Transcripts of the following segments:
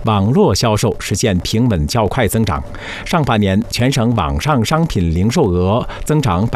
网络销售实现平稳较快增长。上半年全省网上商品零售额增长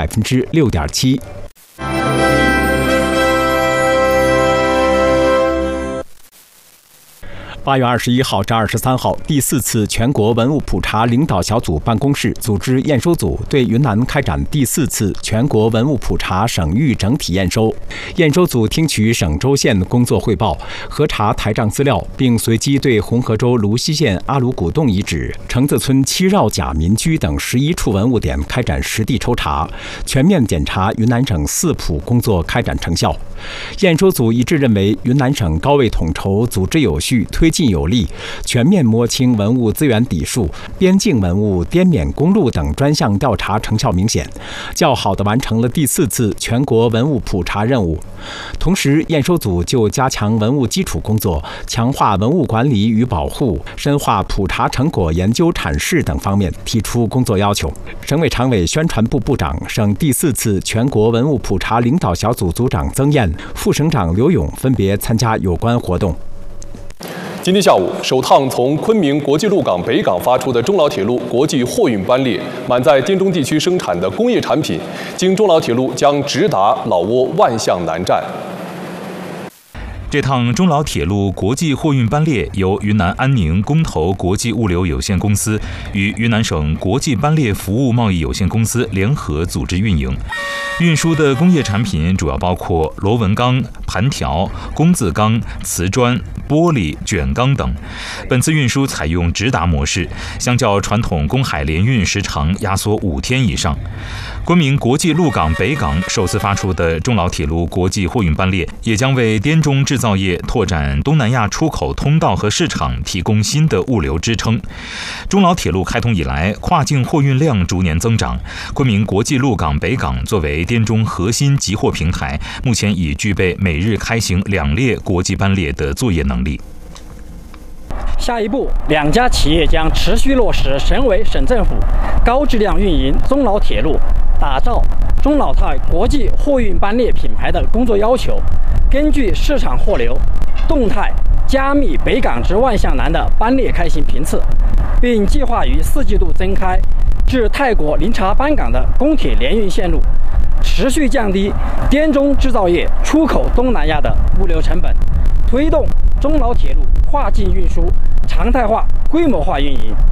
6.7%。8月21号至23号，第4次全国文物普查领导小组办公室组织验收组对云南开展第4次全国文物普查省域整体验收。验收组听取省州县工作汇报，核查台账资料，并随机对红河州芦溪县阿鲁古洞遗址、橙子村七绕甲民居等11处文物点开展实地抽查，全面检查云南省4普工作开展成效。验收组一致认为，云南省高位统筹、组织有序、推进有力，全面摸清文物资源底数、边境文物、滇缅公路等专项调查成效明显，较好地完成了第4次全国文物普查任务。同时，验收组就加强文物基础工作、强化文物管理与保护、深化普查成果研究阐释等方面提出工作要求。省委常委宣传部部长、省第4次全国文物普查领导小组组长曾燕、副省长刘勇分别参加有关活动。 今天下午，首趟从昆明国际陆港北港发出的中老铁路国际货运班列，满载滇中地区生产的工业产品，经中老铁路将直达老挝万象南站。 这趟中老铁路国际货运班列由云南安宁公投国际物流有限公司与云南省国际班列服务贸易有限公司联合组织运营。运输的工业产品主要包括螺纹钢、盘条、工字钢、瓷砖、玻璃、卷钢等。本次运输采用直达模式，相较传统公海联运时长压缩5天以上。昆明国际陆港北港首次发出的中老铁路国际货运班列，也将为滇中制造业拓展东南亚出口通道和市场提供新的物流支撑。中老铁路开通以来，跨境货运量逐年增长。昆明国际陆港北港作为滇中核心集货平台，目前已具备每日开行2列国际班列的作业能力。 下一步，2家企业将持续落实省委省政府高质量运营中老铁路，打造中老泰国际货运班列品牌的工作要求，根据市场货流动态加密北港至万象南的班列开行频次，并计划于4季度增开至泰国林察班港的公铁联运线路，持续降低滇中制造业出口东南亚的物流成本，推动中老铁路跨境运输常态化、规模化运营。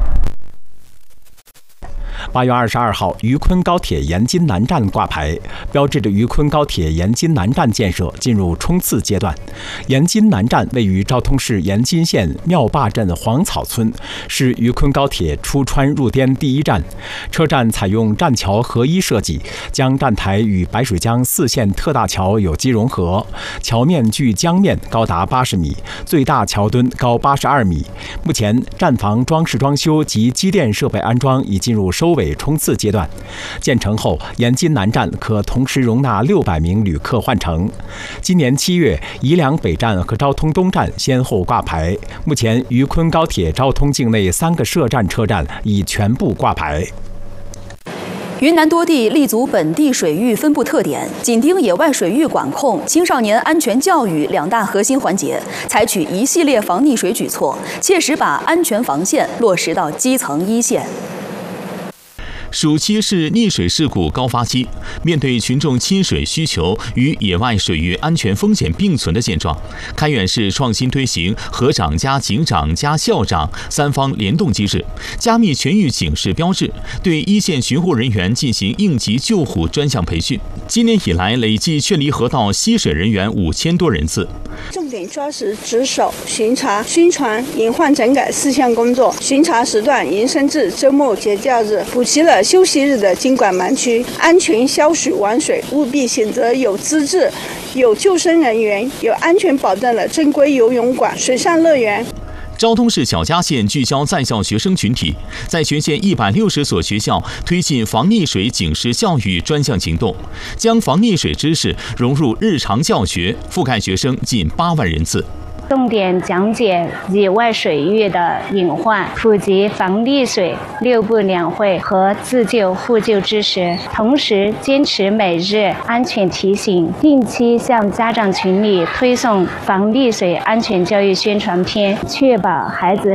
8月22号，渝昆高铁延津南站挂牌，标志着渝昆高铁延津南站建设进入冲刺阶段。延津南站位于昭通市延津县庙坝镇黄草村，是渝昆高铁出川入滇第1站。车站采用站桥合一设计，将站台与白水江4线特大桥有机融合，桥面距江面高达80米，最大桥墩高82米。目前，站房装饰装修及机电设备安装已进入收尾冲刺阶段。建成后，延津南站可同时容纳600名旅客换乘。今年7月，宜良北站和昭通东站先后挂牌。目前，渝昆高铁昭通境内3个设站车站已全部挂牌。 云南多地立足本地水域分布特点，紧盯野外水域管控、青少年安全教育2大核心环节，采取一系列防溺水举措，切实把安全防线落实到基层一线。 暑期是溺水事故高发期，面对群众亲水需求与野外水域安全风险并存的现状，开远市创新推行河长加警长加校长3方联动机制，加密全域警示标志，对1线巡护人员进行应急救护专项培训。今年以来，累计劝离河道吸水人员5000多人次。 重点抓实值守、巡查、宣传、隐患整改4项工作。巡查时段延伸至周末节假日，补齐了休息日的经管盲区。安全消暑玩水，务必选择有资质、有救生人员、有安全保障的正规游泳馆、水上乐园。 昭通市小嘉县聚焦在校学生群体，在全县160所学校推进防溺水警示教育专项行动，将防溺水知识融入日常教学，覆盖学生近8万人次。 重点讲解野外水域的隐患，普及防溺水6不2会和自救互救知识，同时坚持每日安全提醒，定期向家长群里推送防溺水安全教育宣传片，确保孩子